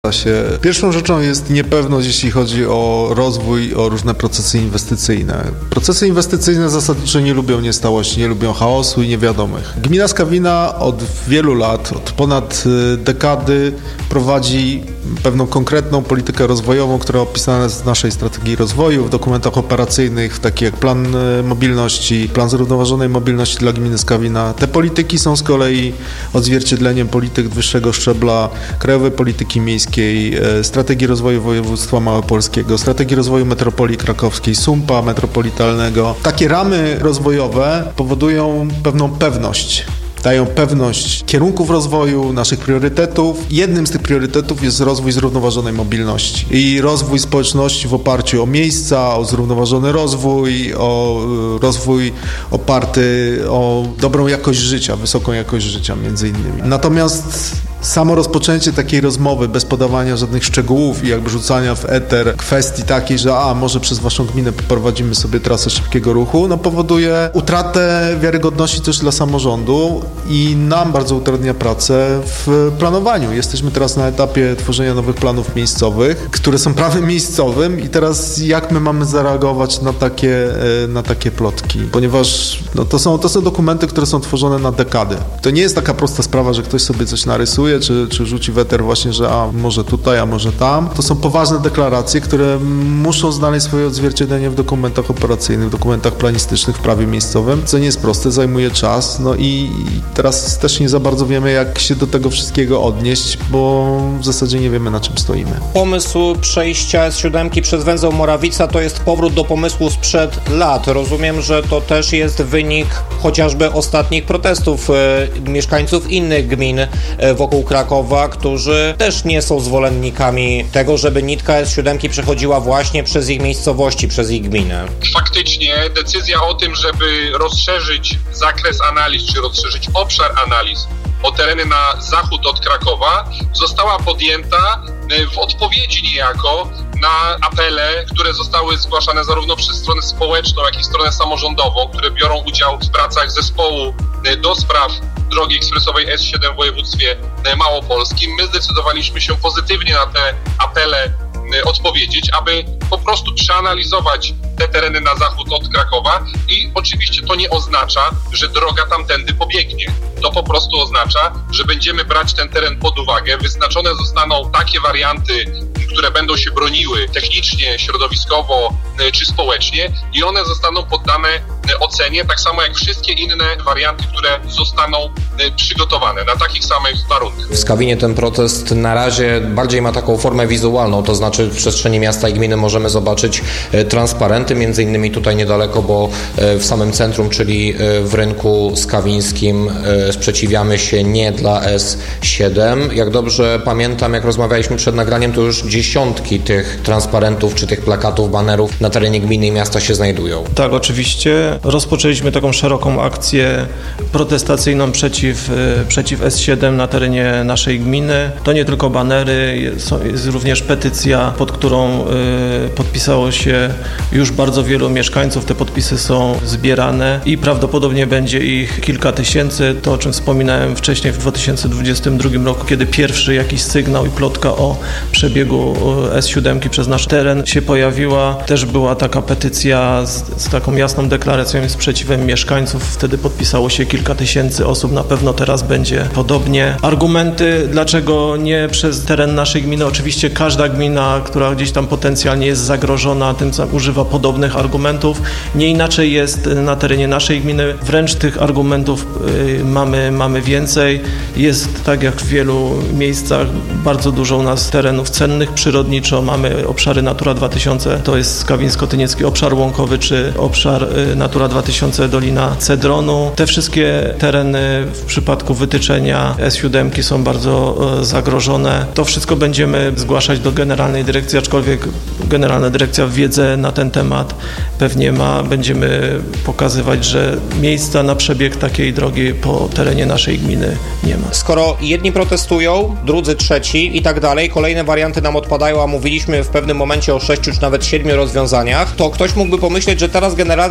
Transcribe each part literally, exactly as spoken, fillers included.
Się. Pierwszą rzeczą jest niepewność, jeśli chodzi o rozwój, o różne procesy inwestycyjne. Procesy inwestycyjne zasadniczo nie lubią niestałości, nie lubią chaosu i niewiadomych. Gmina Skawina od wielu lat, od ponad dekady prowadzi pewną konkretną politykę rozwojową, która opisana jest w naszej strategii rozwoju, w dokumentach operacyjnych, takich jak plan mobilności, plan zrównoważonej mobilności dla gminy Skawina. Te polityki są z kolei odzwierciedleniem polityk wyższego szczebla, krajowej polityki miejskiej, strategii rozwoju województwa małopolskiego, strategii rozwoju metropolii krakowskiej, sumpa metropolitalnego. Takie ramy rozwojowe powodują pewną pewność. Dają pewność kierunków rozwoju, naszych priorytetów. Jednym z tych priorytetów jest rozwój zrównoważonej mobilności i rozwój społeczności w oparciu o miejsca, o zrównoważony rozwój, o rozwój oparty o dobrą jakość życia, wysoką jakość życia między innymi. Natomiast samo rozpoczęcie takiej rozmowy bez podawania żadnych szczegółów i jakby rzucania w eter kwestii takiej, że a może przez waszą gminę poprowadzimy sobie trasę szybkiego ruchu, no powoduje utratę wiarygodności też dla samorządu i nam bardzo utrudnia pracę w planowaniu. Jesteśmy teraz na etapie tworzenia nowych planów miejscowych, które są prawem miejscowym i teraz jak my mamy zareagować na takie, na takie plotki, ponieważ no, to są, to są dokumenty, które są tworzone na dekady. To nie jest taka prosta sprawa, że ktoś sobie coś narysuje, Czy, czy rzuci weter właśnie, że a może tutaj, a może tam. To są poważne deklaracje, które muszą znaleźć swoje odzwierciedlenie w dokumentach operacyjnych, w dokumentach planistycznych, w prawie miejscowym, co nie jest proste, zajmuje czas. No i teraz też nie za bardzo wiemy, jak się do tego wszystkiego odnieść, bo w zasadzie nie wiemy, na czym stoimy. Pomysł przejścia S siedem przez węzeł Morawica to jest powrót do pomysłu sprzed lat. Rozumiem, że to też jest wynik chociażby ostatnich protestów e, mieszkańców innych gmin e, wokół Krakowa, którzy też nie są zwolennikami tego, żeby nitka S siedem przechodziła właśnie przez ich miejscowości, przez ich gminę. Faktycznie decyzja o tym, żeby rozszerzyć zakres analiz, czy rozszerzyć obszar analiz o tereny na zachód od Krakowa została podjęta w odpowiedzi niejako na apele, które zostały zgłaszane zarówno przez stronę społeczną, jak i stronę samorządową, które biorą udział w pracach zespołu do spraw drogi ekspresowej S siedem w województwie małopolskim. My zdecydowaliśmy się pozytywnie na te apele odpowiedzieć, aby po prostu przeanalizować te tereny na zachód od Krakowa i oczywiście to nie oznacza, że droga tamtędy pobiegnie. To po prostu oznacza, że będziemy brać ten teren pod uwagę. Wyznaczone zostaną takie warianty, które będą się broniły technicznie, środowiskowo czy społecznie i one zostaną poddane ocenie, tak samo jak wszystkie inne warianty, które zostaną przygotowane na takich samych warunkach. W Skawinie ten protest na razie bardziej ma taką formę wizualną, to znaczy w przestrzeni miasta i gminy możemy zobaczyć transparenty, między innymi tutaj niedaleko, bo w samym centrum, czyli w rynku skawińskim sprzeciwiamy się nie dla S siedem. Jak dobrze pamiętam, jak rozmawialiśmy przed nagraniem, to już dziesiątki tych transparentów czy tych plakatów, banerów na terenie gminy i miasta się znajdują. Tak, oczywiście. Rozpoczęliśmy taką szeroką akcję protestacyjną przeciw, przeciw S siedem na terenie naszej gminy. To nie tylko banery, jest, jest również petycja, pod którą y, podpisało się już bardzo wielu mieszkańców. Te podpisy są zbierane i prawdopodobnie będzie ich kilka tysięcy. To, o czym wspominałem wcześniej w dwa tysiące dwudziestym drugim roku, kiedy pierwszy jakiś sygnał i plotka o przebiegu S siedem przez nasz teren się pojawiła. Też była taka petycja z, z taką jasną deklaracją i sprzeciwem mieszkańców. Wtedy podpisało się kilka tysięcy osób. Na pewno teraz będzie podobnie. Argumenty, dlaczego nie przez teren naszej gminy? Oczywiście każda gmina, która gdzieś tam potencjalnie jest zagrożona, tym używa podobnych argumentów. Nie inaczej jest na terenie naszej gminy. Wręcz tych argumentów y, mamy, mamy więcej. Jest, tak jak w wielu miejscach, bardzo dużo u nas terenów cennych przyrodniczo. Mamy obszary Natura dwa tysiące, to jest Skawińsko-Tyniecki obszar łąkowy, czy obszar y, Natura dwa tysiące Dolina Cedronu. Te wszystkie tereny w przypadku wytyczenia S siedem są bardzo y, zagrożone. To wszystko będziemy zgłaszać do Generalnej Dyrekcji, aczkolwiek Generalna Dyrekcja wiedzę na ten temat pewnie ma. Będziemy pokazywać, że miejsca na przebieg takiej drogi po terenie naszej gminy nie ma. Skoro jedni protestują, drudzy trzeci i tak dalej, kolejne warianty nam odpadają, a mówiliśmy w pewnym momencie o sześciu czy nawet siedmiu rozwiązaniach, to ktoś mógłby pomyśleć, że teraz Generalna Dyrekcja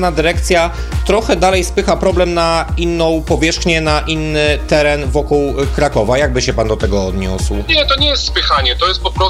akcja trochę dalej spycha problem na inną powierzchnię, na inny teren wokół Krakowa. Jak by się pan do tego odniósł? Nie, to nie jest spychanie, to jest po prostu